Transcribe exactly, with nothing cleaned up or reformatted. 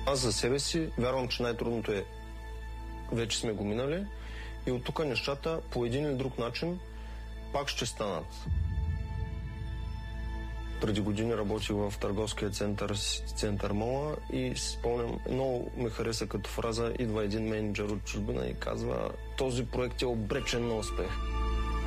Аз за себе си вярвам, че най-трудното е вече сме го минали и от тук нещата по един или друг начин пак ще станат. Преди години работих в търговския център, център Мола и си спомням, много ме хареса като фраза, идва един мениджър от чужбина и казва: този проект е обречен на успех.